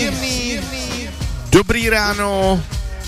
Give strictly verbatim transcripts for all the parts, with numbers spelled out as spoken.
příjemný, dobrý ráno.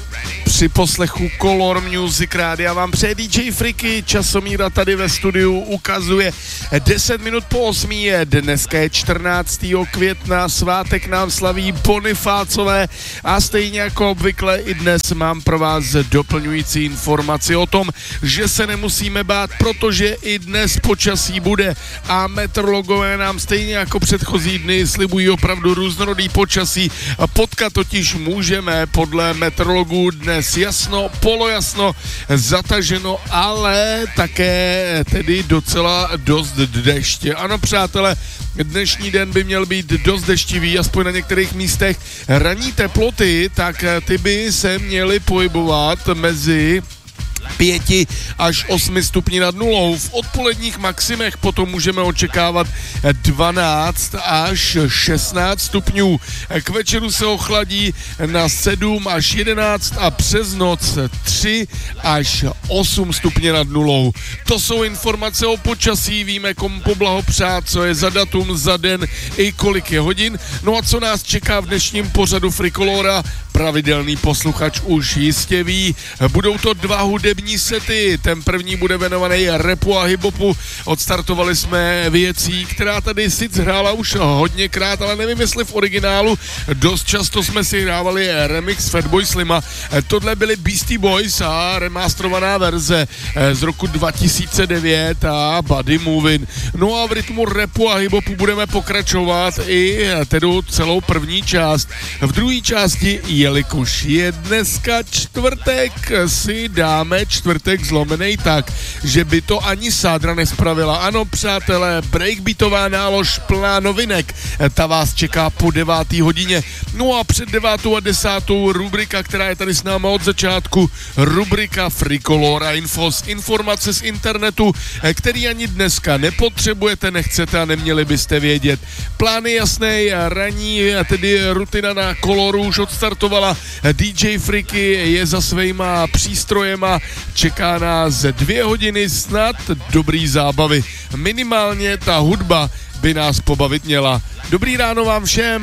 Při poslechu Color Music Rádia vám přeje D J Friky, časomíra tady ve studiu ukazuje deset minut po osmí, je dneska je čtrnáctého května, svátek nám slaví Bonifácové a stejně jako obvykle i dnes mám pro vás doplňující informaci o tom, že se nemusíme bát, protože i dnes počasí bude a meteorologové nám stejně jako předchozí dny slibují opravdu různorodý počasí. Potkat totiž můžeme podle meteorologů dnes jasno, polojasno, zataženo, ale také tedy docela dost deště. Ano, přátelé, dnešní den by měl být dost deštivý, aspoň na některých místech. Ranní teploty, tak ty by se měly pohybovat mezi pěti až osmi stupni nad nulou. V odpoledních maximech potom můžeme očekávat dvanáct až šestnáct stupňů. K večeru se ochladí na sedm až jedenáct a přes noc tři až osm stupně nad nulou. To jsou informace o počasí, víme komu poblahopřát, co je za datum, za den i kolik je hodin. No a co nás čeká v dnešním pořadu Frikolora, pravidelný posluchač už jistě ví. Budou to dva hudební sety, ten první bude věnovaný rapu a hiphopu. Odstartovali jsme věcí, která tady sice hrála už hodněkrát, ale nevím, jestli v originálu. Dost často jsme si hrávali remix Fatboy Slima. Tohle byly Beastie Boys a remasterovaná verze z roku dva tisíce devět a Body Movin'. No a v rytmu rapu a hiphopu budeme pokračovat i tedy celou první část. V druhé části, jelikož je dneska čtvrtek, si dáme čtvrtek zlomenej tak, že by to ani sádra nespravila. Ano, přátelé, breakbeatová nálož plná novinek, ta vás čeká po devátý hodině. No a před devátou a desátou rubrika, která je tady s náma od začátku, rubrika Frikolora Infos, informace z internetu, který ani dneska nepotřebujete, nechcete a neměli byste vědět. Plány jasný, ranní, tedy rutina na Koloru už odstartovala. D J Friky je za svýma přístrojema, čeká nás dvě hodiny snad dobrý zábavy. Minimálně ta hudba by nás pobavit měla. Dobrý ráno vám všem.